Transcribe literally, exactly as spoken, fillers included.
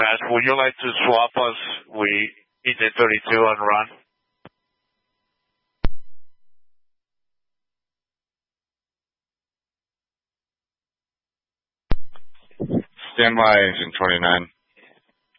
Dispatch, would you like to swap us with E J thirty-two and run? Stand by, engine twenty-nine.